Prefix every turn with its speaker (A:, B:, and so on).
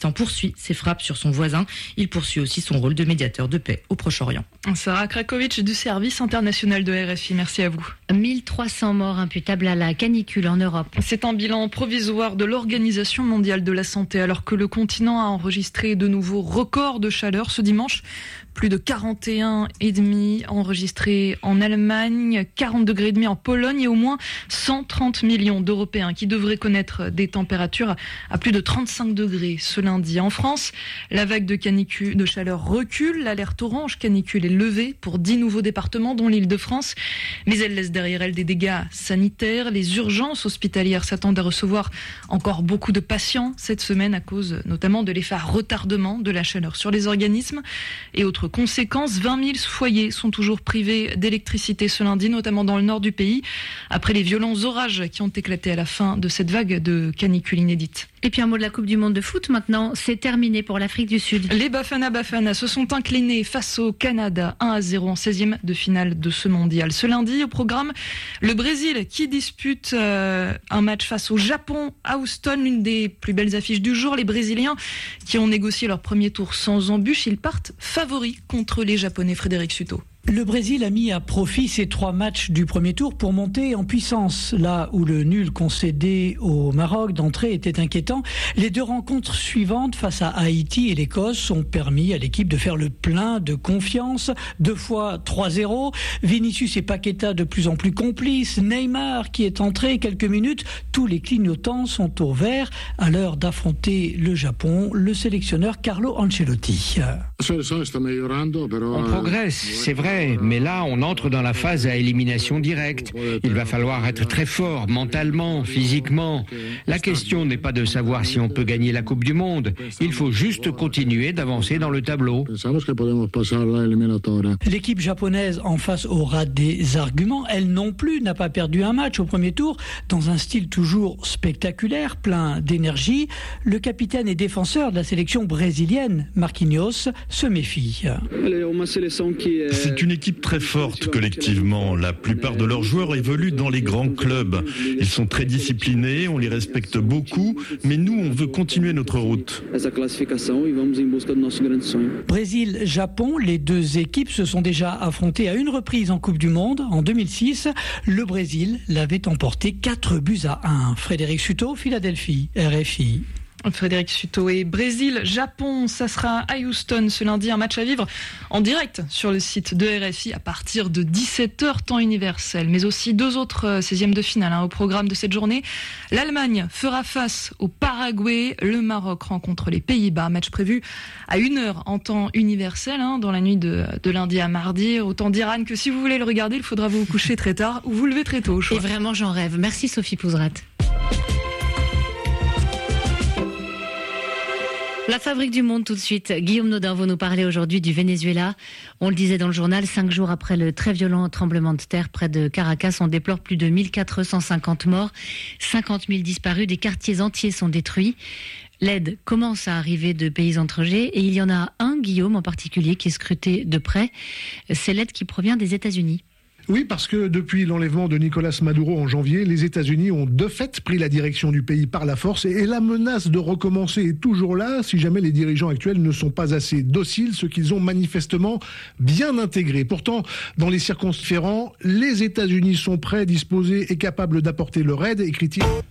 A: Pakistan poursuit ses frappes sur son voisin. Il poursuit aussi son rôle de médiateur de paix au Proche-Orient.
B: Sarah Krakovic du service international de RFI, merci à vous.
C: 1300 morts imputables à la canicule en Europe.
B: C'est un bilan provisoire de l'Organisation mondiale de la santé alors que le continent a enregistré de nouveaux records de chaleur ce dimanche. Plus de 41,5 enregistrés en Allemagne, 40 degrés et demi en Pologne et au moins 130 millions d'Européens qui devraient connaître des températures à plus de 35 degrés ce lundi. En France, la vague de chaleur recule. L'alerte orange canicule est levée pour 10 nouveaux départements dont l'Île-de-France. Mais elle laisse derrière elle des dégâts sanitaires. Les urgences hospitalières s'attendent à recevoir encore beaucoup de patients cette semaine à cause notamment de l'effet retardement de la chaleur sur les organismes. Et autre conséquence, 20 000 foyers sont toujours privés d'électricité ce lundi, notamment dans le nord du pays, après les violents orages qui ont éclaté à la fin de cette vague de canicule inédite.
C: Et puis un mot de la Coupe du Monde de foot maintenant, c'est terminé pour l'Afrique du Sud.
B: Les Bafana se sont inclinés face au Canada 1-0 en 16e de finale de ce mondial. Ce lundi, au programme, le Brésil qui dispute un match face au Japon à Houston, l'une des plus belles affiches du jour. Les Brésiliens qui ont négocié leur premier tour sans embûche, ils partent favoris contre les Japonais. Frédéric Suto.
D: Le Brésil a mis à profit ces 3 matchs du premier tour pour monter en puissance. Là où le nul concédé au Maroc d'entrée était inquiétant, les 2 rencontres suivantes face à Haïti et l'Écosse ont permis à l'équipe de faire le plein de confiance. 2 fois 3-0, Vinicius et Paqueta de plus en plus complices, Neymar qui est entré quelques minutes, tous les clignotants sont au vert. À l'heure d'affronter le Japon, le sélectionneur Carlo Ancelotti.
E: On progresse, c'est vrai. Mais là, on entre dans la phase à élimination directe. Il va falloir être très fort, mentalement, physiquement. La question n'est pas de savoir si on peut gagner la Coupe du Monde. Il faut juste continuer d'avancer dans le tableau.
D: L'équipe japonaise en face aura des arguments. Elle non plus n'a pas perdu un match au premier tour, dans un style toujours spectaculaire, plein d'énergie. Le capitaine et défenseur de la sélection brésilienne, Marquinhos, se méfie.
F: C'est une équipe très forte collectivement. La plupart de leurs joueurs évoluent dans les grands clubs. Ils sont très disciplinés, on les respecte beaucoup, mais nous, on veut continuer notre route.
D: Brésil-Japon, les 2 équipes se sont déjà affrontées à une reprise en Coupe du Monde. En 2006, le Brésil l'avait emporté 4-1. Frédéric Suto, Philadelphie, RFI.
B: Frédéric Suto et Brésil-Japon, ça sera à Houston ce lundi, un match à vivre en direct sur le site de RFI à partir de 17h temps universel, mais aussi 2 autres 16e de finale au programme de cette journée. L'Allemagne fera face au Paraguay, le Maroc rencontre les Pays-Bas, match prévu à 1h en temps universel dans la nuit de lundi à mardi. Autant dire Anne que si vous voulez le regarder, il faudra vous coucher très tard ou vous lever très tôt au choix.
C: Et vraiment j'en rêve. Merci Sophie Pouzrat. La fabrique du monde tout de suite. Guillaume Nodin va nous parler aujourd'hui du Venezuela. On le disait dans le journal, 5 jours après le très violent tremblement de terre près de Caracas, on déplore plus de 1450 morts, 50 000 disparus, des quartiers entiers sont détruits. L'aide commence à arriver de pays étrangers et il y en a un, Guillaume en particulier, qui est scruté de près. C'est l'aide qui provient des États-Unis.
G: Oui, parce que depuis l'enlèvement de Nicolas Maduro en janvier, les États-Unis ont de fait pris la direction du pays par la force et la menace de recommencer est toujours là si jamais les dirigeants actuels ne sont pas assez dociles, ce qu'ils ont manifestement bien intégré. Pourtant, dans les circonstances différentes, les États-Unis sont prêts, disposés et capables d'apporter leur aide, écrit-il.